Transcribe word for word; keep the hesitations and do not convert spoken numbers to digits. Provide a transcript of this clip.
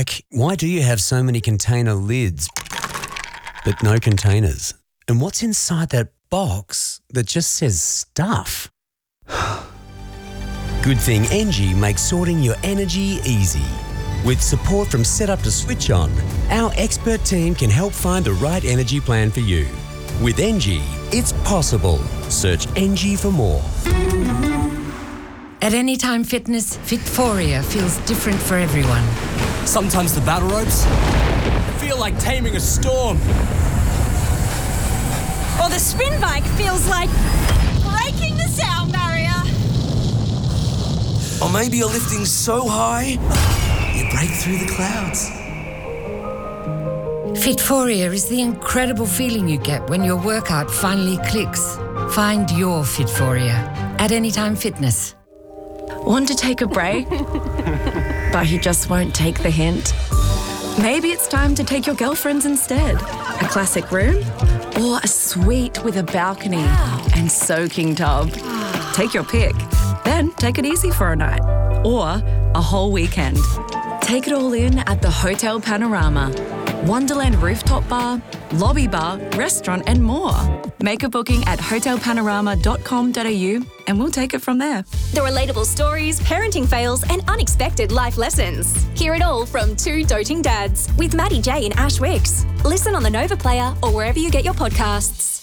Like, why do you have so many container lids but no containers? And what's inside that box that just says stuff? Good thing Engie makes sorting your energy easy. With support from Setup to Switch On, our expert team can help find the right energy plan for you. With Engie, it's possible. Search Engie for more. At Anytime Fitness, Fitforia feels different for everyone. Sometimes the battle ropes feel like taming a storm. Or the spin bike feels like breaking the sound barrier. Or maybe you're lifting so high, you break through the clouds. Fitforia is the incredible feeling you get when your workout finally clicks. Find your Fitforia at Anytime Fitness. Want to take a break? But he just won't take the hint? Maybe it's time to take your girlfriends instead. A classic room? Or a suite with a balcony and soaking tub? Take your pick. Then take it easy for a night. Or a whole weekend. Take it all in at the Hotel Panorama. Wonderland rooftop bar, lobby bar, restaurant and more. Make a booking at hotel panorama dot com dot a u and we'll take it from there. The relatable stories, parenting fails and unexpected life lessons. Hear it all from two doting dads with Maddie J and Ash Wicks. Listen on the Nova Player or wherever you get your podcasts.